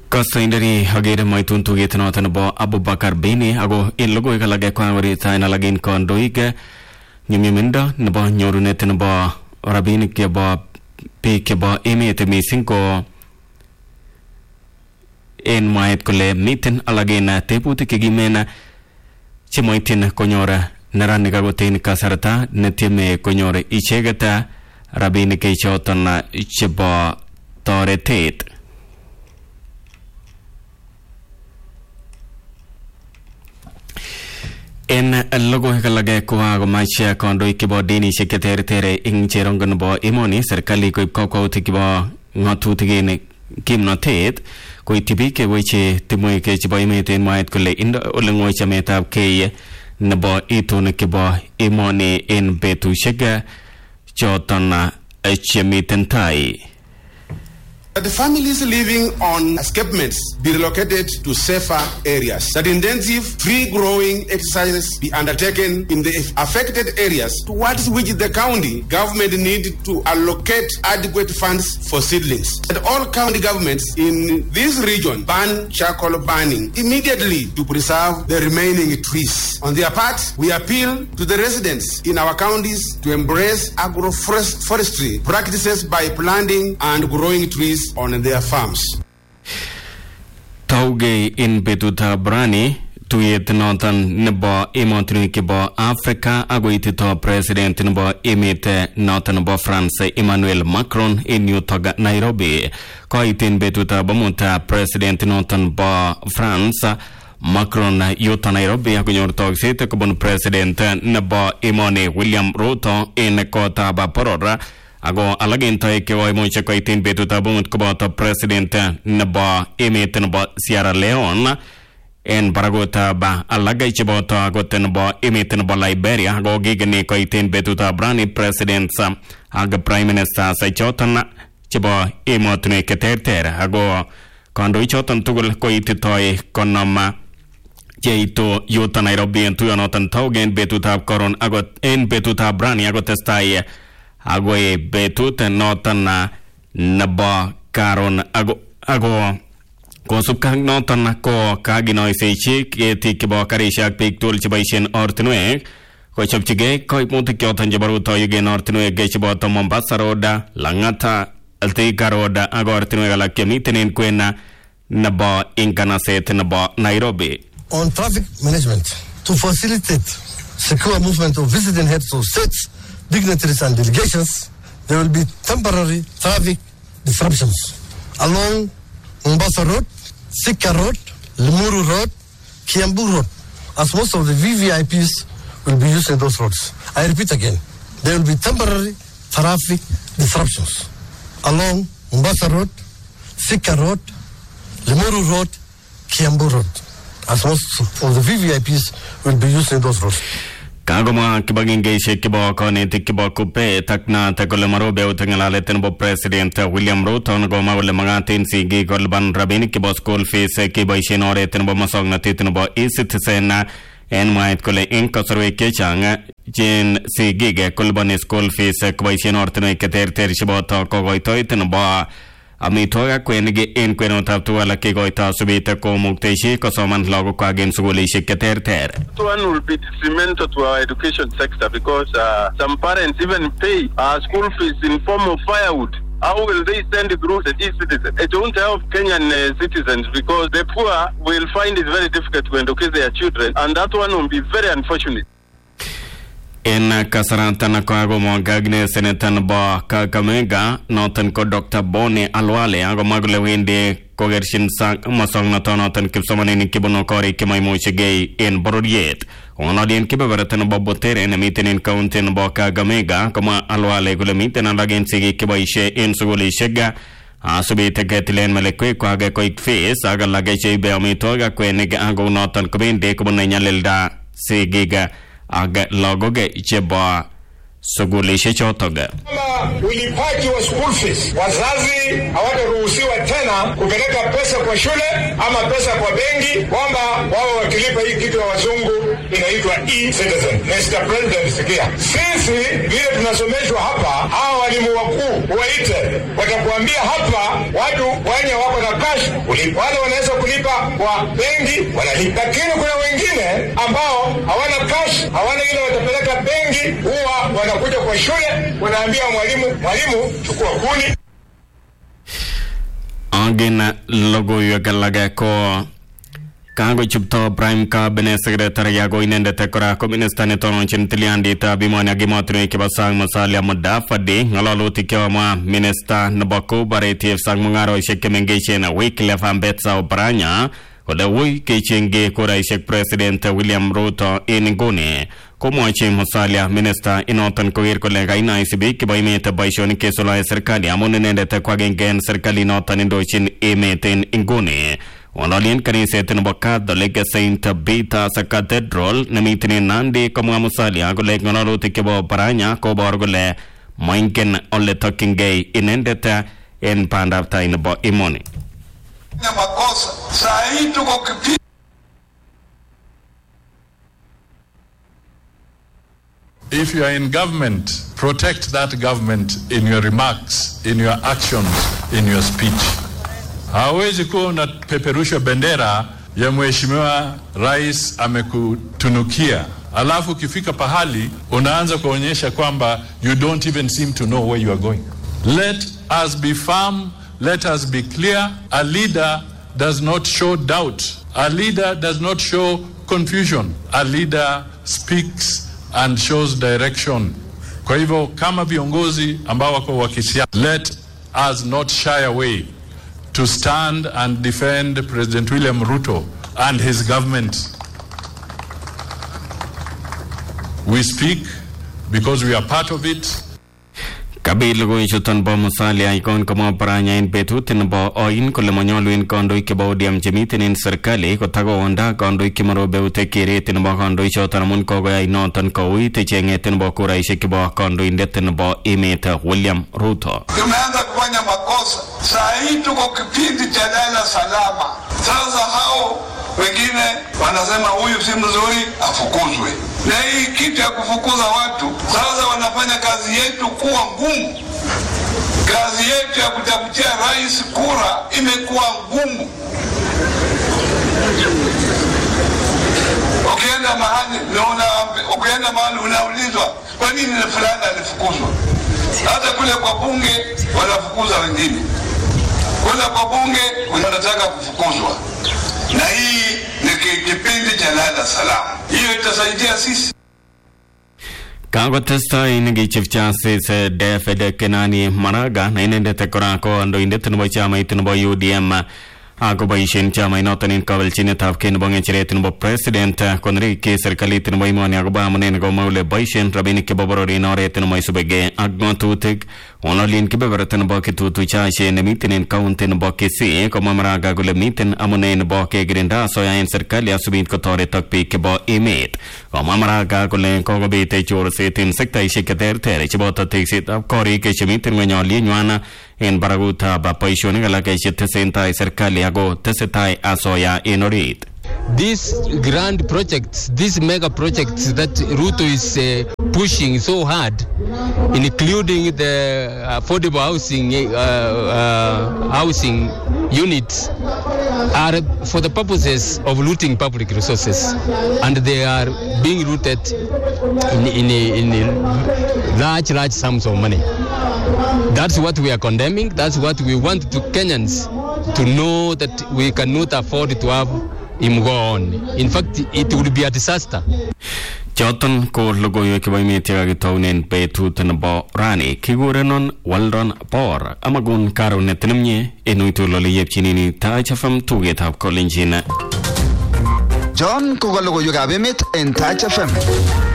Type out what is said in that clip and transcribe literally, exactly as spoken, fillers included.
Kasaindari agere maitun tuget noton bo Abubakar Bini ago in logo ikalage kwa wari taina lagin kondoige nyumyuminda nebo nyorunet nebo rabinik nebo biik chebo emet mising ko en mwaet kole miten alagin tebutik chekimen chemoityin konyor neranik agoten kasarta netieme konyor icheget rabinik choton chebo toretet. En logo kalage kwa gomache kondoik kibo dinishek cheterter ing cherongon bo emoni serikali koib kokwautik kibo ngatutik kimnotet koityi biik cheweche timoik chebo emet en mwaet kole indo ole ng'oi chametab kei nebo itonik kibo emoni en betusiek choton chemiten tai. That the families living on escapements be relocated to safer areas. That intensive free-growing exercises be undertaken in the affected areas towards which the county government need to allocate adequate funds for seedlings. That all county governments in this region ban charcoal burning immediately to preserve the remaining trees. On their part, we appeal to the residents in our counties to embrace agroforestry practices by planting and growing trees on their farms. Tauge in betuta brani tuyet notan nebo emotinwek chebo Afrika agoitito president nebo emet notan nebo France Emmanuel Macron in yutok Nairobi. Koitin betuta bamuta president notan bo France Macron yutok Nairobi agonyor tokset kobun president nebo emoni William Ruto in kota ba porora ago alagin tay ke way mo che koitin betuta bumut koboto president nebo emet nebo Sierra Leone en baragota ba alagay cheboto agot nebo emet nebo Liberia ago gigene koitin betuta brani president ag prime minister sa chotan chebo emotune keterter ago kondo chotan tugul koititoy konoma jeito yuta Nairobi en tuyonotan taugen betuta koron agot en betuta brani agot testai ago e betut notan na naba karon ago ago kosupkang notan ko kaginoisechi keti kibo karishak pik tul chibaishen ortinwek ko chopchige ko imutik kyotan jabaruto yugen ortinwek chiboto Mombasa Road, Langata, Thika Road ago ortinwek alak kemiten en kwena naba inkanaset naba Nairobi. On traffic management to facilitate secure movement of visiting heads of states, dignitaries and delegations, there will be temporary traffic disruptions along Mombasa Road, Thika Road, Limuru Road, Kiambu Road, as most of the V V I Ps will be using those roads. I repeat again, there will be temporary traffic disruptions along Mombasa Road, Thika Road, Limuru Road, Kiambu Road, as most of the V V I Ps will be using those roads. Kagoma kibagingeishe kibo konetik kibo kupe takna takole marobe utangalalet nebo president William Ruto ngoma wale magatin sigi kolban rabini kibo school fees kibo ishen oret nebo masognatit nebo e-citizen en mait kole in kasarwe kechang jen sigi kolban school fees kibo ishen ortene keterter shiboto kogoitoit nebo amitoga kwenige en kwenotab tuwala kegoita subita ko mukteshi kosoman lago kwagen sugulishek keterter. One will be detrimental to our education sector because uh, some parents even pay uh, school fees in form of firewood. How will they send it through the e-citizen? It won't help Kenyan uh, citizens because the poor will find it very difficult to educate their children, and that one will be very unfortunate. En kasarantana ko ago mo gagne senetan ba Kakamega notan ko Doctor Boni Alwale ago magle winde ko gershin sang masong nato notan kipsomanin kibono kori kimay mo chigay en bororiet ono din kibabaratan ba botere na miten en kauntin ba Kakamega kama Alwale gule miten alagen sige kibaishe en suguli shega asubite getilen malekwe ko aga ko ikfes aga lagay chebe amitoga kwenega ago notan kubinde kubona nyalelda sigiga aga logoge cheba sugulishe chotoga. Kama ulipaji wa school fees, wazazi hawataruhusiwa tena kupeleka pesa kwa shule ama pesa kwa benki kwamba wao wakilipa hii kitu ya wazungu inaitwa e-citizen. mister President, sikia. Sisi vile tunasomeshwa hapa, hawa walimu wakuu waite, watakuambia hapa watu wenye wako na cash kulipa. Wale wanaweza kulipa kwa benki wanalipa, lakini kuna wengine ambao hawana cash, hawana ile watapeleka benki, huwa wanakuja kwa shule wanaambia mwalimu, mwalimu chukua kuni. Agena logo yagalage ko Kago chupto Prime Cabinet Secretary yago inendete kora ko Minister ne tonon chintiliandi ta bimoni agimotri ke basang masalia mudafadi ngalaluti ke ma Minister nabako bareti sang mungaro shekemengeshe na Wycliffe Ambetsa Oparanya kole wui ke chenge kora ishek President William Ruto ingone komwachi masalia Minister inoton ko ir kole gaina isibi ke baimete baishoni ke sola serikali amon inendete kwa gengen serikali noton indochin emeten ingone Wanalien kaniset ng Catholic Saint Peter's Cathedral na mitinin nandi kamwa musalia gule nganaluti ke Oparanya ko borgule moinken ole talking gay inendeta en pandapta in bo imoni. Na makosa saa hii tuko kipi. If you are in government, protect that government in your remarks, in your actions, in your speech. Hawezi kuwa unapeperusha bendera ya mheshimiwa rais amekutunukia, alafu ukifika pahali unaanza kuonyesha kwamba you don't even seem to know where you are going. Let us be firm, let us be clear. A leader does not show doubt. A leader does not show confusion. A leader speaks and shows direction. Kwa hivyo kama viongozi ambao wako wa kisiasa, let us not shy away to stand and defend President William Ruto and his government. We speak because we are part of it. Kabil go ichutan bo musalia ikon kama Oparanya in betutin bo oin kole manyolu in kondo ikeba odiam jemitin in serikali ko tago onda kondo ikimaro beute kiretin bo kondo ichutan mun ko ga inotan ko uite chengetin bo kura ishikeba kondo indetin bo emeta William Ruto. Tumeanza kufanya makosa. Saa hii tuko kipindi cha lala salama. Sasa hao wengine wanasema huyu si mzuri afukuzwe. Na hii kitu ya kufukuza watu sasa wanafanya kazi yetu kuwa ngumu. Kazi yetu ya kutafutia rais kura imekuwa ngumu. Ukienda mahali unaona, ukienda mahali unaulizwa kwa nini fulani alifukuzwa. Hata kule kwa bunge wanafukuza wengine. Kule kwa bunge wanataka kufukuzwa. Na hii ni kipindi cha lala salama. Hiyo itasaidia sisi. Kago testa ingi chief justice David Kenani Maraga na inendete korako ando indete no chama itino bo U D M ako baishin chama inotan in kawal chine tafken bonge chiretin bo president konri ke serikali tin bo imoni ako ba manen go maule baishin rabini ke boborori noretin mo isubege agnotutik onolin ke beberten bo ke tutu chache ne mitinen kauntin bo ke si ko Maraga gule miten amonen bo ke grinda so ya in serikali asubin ko tore takpi ke bo imet ko Maraga gule ko go bite chor setin sekta ishiketer tere chibota teksit ab kori ke chimitin ngonyoli nywana en baraguta ba paishoni gala ke chitesenta serikali ago tesetai asoya enorit. These grand projects, these mega projects that Ruto is uh, pushing so hard, including the affordable housing uh, uh, housing units, are for the purposes of looting public resources, and they are being looted in, in, in, in large, large sums of money. That's what we are condemning. That's what we want to Kenyans to know, that we cannot afford to have him go on. In fact, it would be a disaster. Joton ko logo yo ke baimi tiga gitaunen betu tenbo rani kigurenon waldon por amagun karo netnemye enuitu loli yepchinini Taach F M tugetap kolinjina. John ko logo yo gabemet en Taach F M.